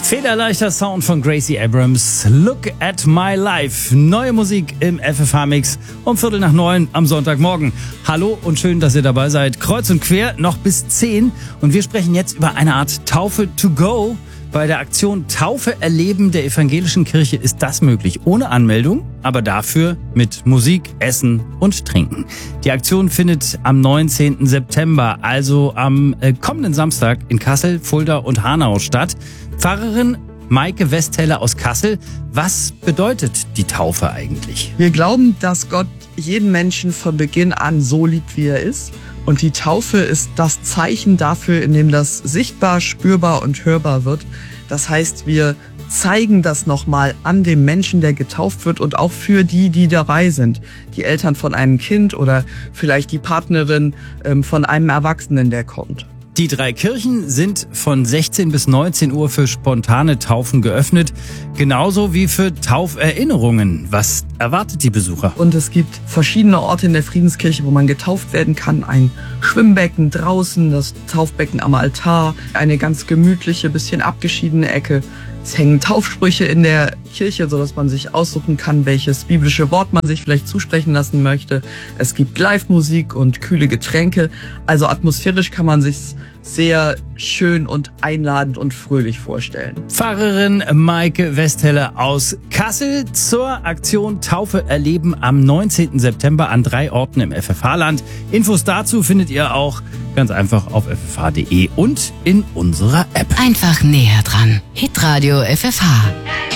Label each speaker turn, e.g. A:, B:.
A: Federleichter Sound von Gracie Abrams. Look at my life. Neue Musik im FFH-Mix um 8:45 am Sonntagmorgen. Hallo und schön, dass ihr dabei seid. Kreuz und quer, noch bis 10. Und wir sprechen jetzt über eine Art Taufe to go. Bei der Aktion Taufe erleben der evangelischen Kirche ist das möglich. Ohne Anmeldung, aber dafür mit Musik, Essen und Trinken. Die Aktion findet am 19. September, also am kommenden Samstag in Kassel, Fulda und Hanau statt. Pfarrerin Maike Westheller aus Kassel, was bedeutet die Taufe eigentlich?
B: Wir glauben, dass Gott jeden Menschen von Beginn an so liebt, wie er ist. Und die Taufe ist das Zeichen dafür, in dem das sichtbar, spürbar und hörbar wird. Das heißt, wir zeigen das nochmal an dem Menschen, der getauft wird und auch für die, die dabei sind. Die Eltern von einem Kind oder vielleicht die Partnerin von einem Erwachsenen, der kommt.
A: Die 3 Kirchen sind von 16 bis 19 Uhr für spontane Taufen geöffnet, genauso wie für Tauferinnerungen. Was erwartet die Besucher?
B: Und es gibt verschiedene Orte in der Friedenskirche, wo man getauft werden kann. Ein Schwimmbecken draußen, das Taufbecken am Altar, eine ganz gemütliche, bisschen abgeschiedene Ecke. Es hängen Taufsprüche in der Kirche, sodass man sich aussuchen kann, welches biblische Wort man sich vielleicht zusprechen lassen möchte. Es gibt Live-Musik und kühle Getränke. Also atmosphärisch kann man sich sehr schön und einladend und fröhlich vorstellen.
A: Pfarrerin Maike Westheller aus Kassel zur Aktion Taufe erleben am 19. September an 3 Orten im FFH-Land. Infos dazu findet ihr auch ganz einfach auf ffh.de und in unserer App.
C: Einfach näher dran. Hitradio FFH.